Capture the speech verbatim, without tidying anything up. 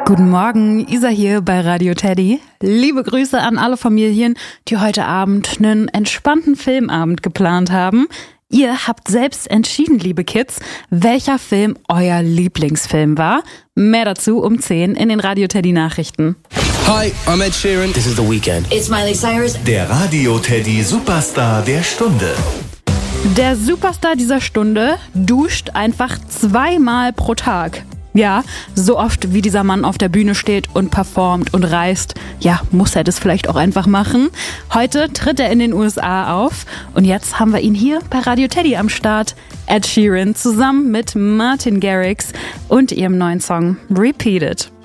Guten Morgen, Isa hier bei Radio Teddy. Liebe Grüße an alle Familien, die heute Abend einen entspannten Filmabend geplant haben. Ihr habt selbst entschieden, liebe Kids, welcher Film euer Lieblingsfilm war. Mehr dazu um zehn in den Radio Teddy Nachrichten. Hi, I'm Ed Sheeran. This is The Weeknd. It's Miley Cyrus. Der Radio Teddy Superstar der Stunde. Der Superstar dieser Stunde duscht einfach zweimal pro Tag. Ja, so oft wie dieser Mann auf der Bühne steht und performt und reist, ja, muss er das vielleicht auch einfach machen. Heute tritt er in den U S A auf und jetzt haben wir ihn hier bei Radio Teddy am Start. Ed Sheeran zusammen mit Martin Garrix und ihrem neuen Song Repeat It.